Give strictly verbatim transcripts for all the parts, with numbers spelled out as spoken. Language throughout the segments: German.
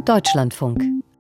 Deutschlandfunk.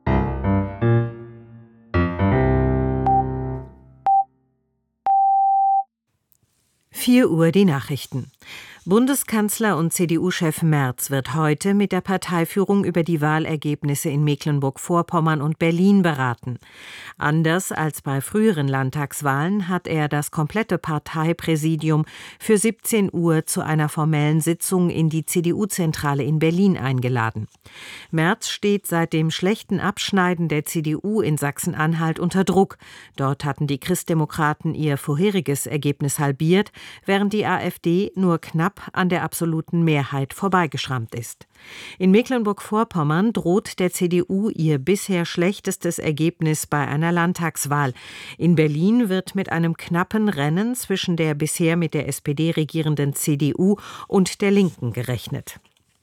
vier Uhr die Nachrichten. Bundeskanzler und C D U-Chef Merz wird heute mit der Parteiführung über die Wahlergebnisse in Mecklenburg-Vorpommern und Berlin beraten. Anders als bei früheren Landtagswahlen hat er das komplette Parteipräsidium für siebzehn Uhr zu einer formellen Sitzung in die C D U-Zentrale in Berlin eingeladen. Merz steht seit dem schlechten Abschneiden der C D U in Sachsen-Anhalt unter Druck. Dort hatten die Christdemokraten ihr vorheriges Ergebnis halbiert, während die AfD nur knapp an der absoluten Mehrheit vorbeigeschrammt ist. In Mecklenburg-Vorpommern droht der C D U ihr bisher schlechtestes Ergebnis bei einer Landtagswahl. In Berlin wird mit einem knappen Rennen zwischen der bisher mit der S P D regierenden C D U und der Linken gerechnet.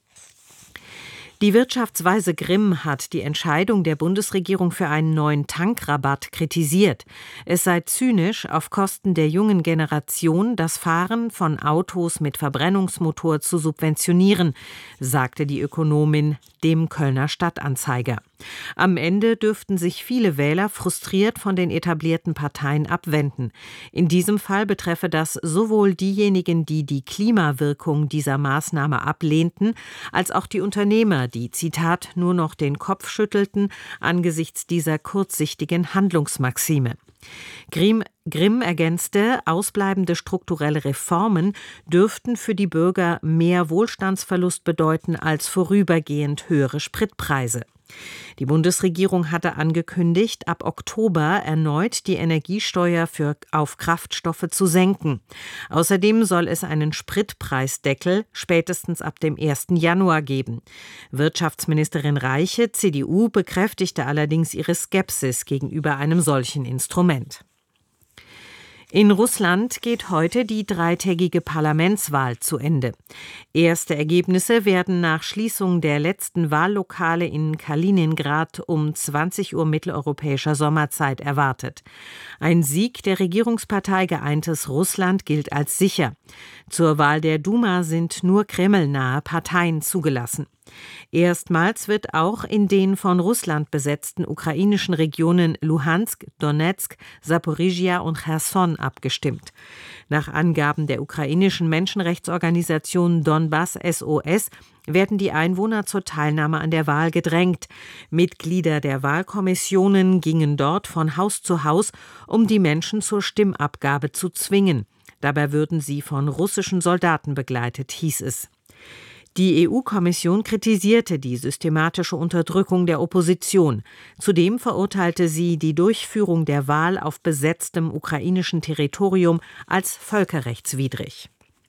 Die Wirtschaftsweise Grimm hat die Entscheidung der Bundesregierung für einen neuen Tankrabatt kritisiert. Es sei zynisch, auf Kosten der jungen Generation das Fahren von Autos mit Verbrennungsmotor zu subventionieren, sagte die Ökonomin dem Kölner Stadtanzeiger. Am Ende dürften sich viele Wähler frustriert von den etablierten Parteien abwenden. In diesem Fall betreffe das sowohl diejenigen, die die Klimawirkung dieser Maßnahme ablehnten, als auch die Unternehmer, die, Zitat, nur noch den Kopf schüttelten angesichts dieser kurzsichtigen Handlungsmaxime. Grimm, Grimm ergänzte, ausbleibende strukturelle Reformen dürften für die Bürger mehr Wohlstandsverlust bedeuten als vorübergehend höhere Spritpreise. Die Bundesregierung hatte angekündigt, ab Oktober erneut die Energiesteuer für, auf Kraftstoffe zu senken. Außerdem soll es einen Spritpreisdeckel spätestens ab dem ersten Januar geben. Wirtschaftsministerin Reiche, C D U, bekräftigte allerdings ihre Skepsis gegenüber einem solchen Instrument. In Russland geht heute die dreitägige Parlamentswahl zu Ende. Erste Ergebnisse werden nach Schließung der letzten Wahllokale in Kaliningrad um zwanzig Uhr mitteleuropäischer Sommerzeit erwartet. Ein Sieg der Regierungspartei Geeintes Russland gilt als sicher. Zur Wahl der Duma sind nur kremlnahe Parteien zugelassen. Erstmals wird auch in den von Russland besetzten ukrainischen Regionen Luhansk, Donetsk, Saporischschja und Cherson abgestimmt. Nach Angaben der ukrainischen Menschenrechtsorganisation Donbass S O S werden die Einwohner zur Teilnahme an der Wahl gedrängt. Mitglieder der Wahlkommissionen gingen dort von Haus zu Haus, um die Menschen zur Stimmabgabe zu zwingen. Dabei würden sie von russischen Soldaten begleitet, hieß es. Die E U-Kommission kritisierte die systematische Unterdrückung der Opposition. Zudem verurteilte sie die Durchführung der Wahl auf besetztem ukrainischen Territorium als völkerrechtswidrig.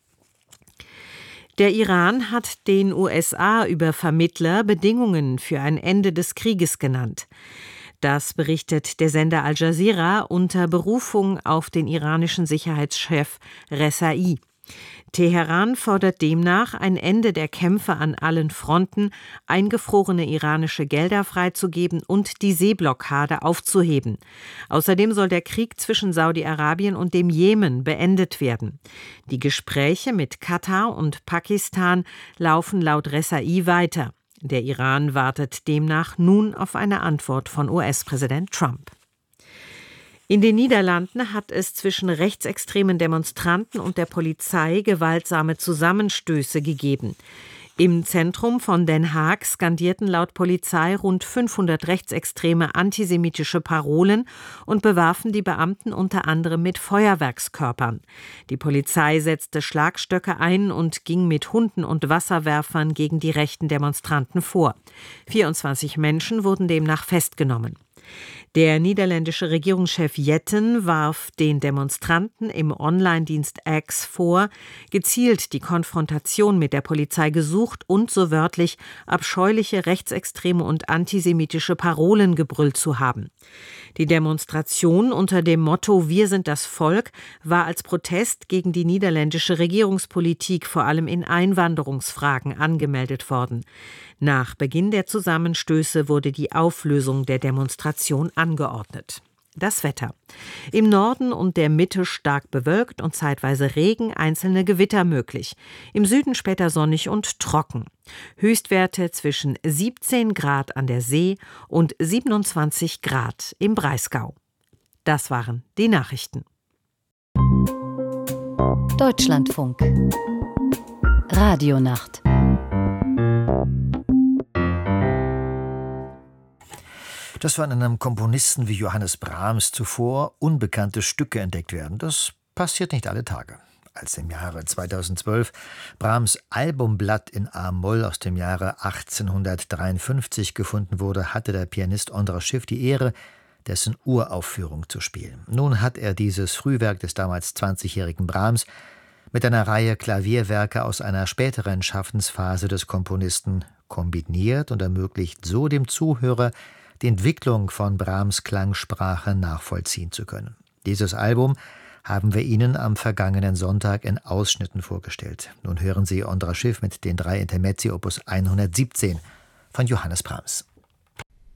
Der Iran hat den U S A über Vermittler Bedingungen für ein Ende des Krieges genannt. Das berichtet der Sender Al Jazeera unter Berufung auf den iranischen Sicherheitschef Rezaei. Teheran fordert demnach ein Ende der Kämpfe an allen Fronten, eingefrorene iranische Gelder freizugeben und die Seeblockade aufzuheben. Außerdem soll der Krieg zwischen Saudi-Arabien und dem Jemen beendet werden. Die Gespräche mit Katar und Pakistan laufen laut Rezaei weiter. Der Iran wartet demnach nun auf eine Antwort von U S-Präsident Trump. In den Niederlanden hat es zwischen rechtsextremen Demonstranten und der Polizei gewaltsame Zusammenstöße gegeben. Im Zentrum von Den Haag skandierten laut Polizei rund fünfhundert rechtsextreme antisemitische Parolen und bewarfen die Beamten unter anderem mit Feuerwerkskörpern. Die Polizei setzte Schlagstöcke ein und ging mit Hunden und Wasserwerfern gegen die rechten Demonstranten vor. vierundzwanzig Menschen wurden demnach festgenommen. Der niederländische Regierungschef Jetten warf den Demonstranten im Online-Dienst X vor, gezielt die Konfrontation mit der Polizei gesucht und, so wörtlich, abscheuliche rechtsextreme und antisemitische Parolen gebrüllt zu haben. Die Demonstration unter dem Motto „Wir sind das Volk“ war als Protest gegen die niederländische Regierungspolitik vor allem in Einwanderungsfragen angemeldet worden. Nach Beginn der Zusammenstöße wurde die Auflösung der Demonstration angeordnet. Das Wetter. Im Norden und der Mitte stark bewölkt und zeitweise Regen, einzelne Gewitter möglich. Im Süden später sonnig und trocken. Höchstwerte zwischen siebzehn Grad an der See und siebenundzwanzig Grad im Breisgau. Das waren die Nachrichten. Deutschlandfunk. Radionacht. Dass von einem Komponisten wie Johannes Brahms zuvor unbekannte Stücke entdeckt werden, das passiert nicht alle Tage. Als im Jahre zweitausendzwölf Brahms Albumblatt in A-Moll aus dem Jahre achtzehnhundertdreiundfünfzig gefunden wurde, hatte der Pianist Ondra Schiff die Ehre, dessen Uraufführung zu spielen. Nun hat er dieses Frühwerk des damals zwanzigjährigen Brahms mit einer Reihe Klavierwerke aus einer späteren Schaffensphase des Komponisten kombiniert und ermöglicht so dem Zuhörer, die Entwicklung von Brahms Klangsprache nachvollziehen zu können. Dieses Album haben wir Ihnen am vergangenen Sonntag in Ausschnitten vorgestellt. Nun hören Sie Ondra Schiff mit den drei Intermezzi Opus hundertsiebzehn von Johannes Brahms.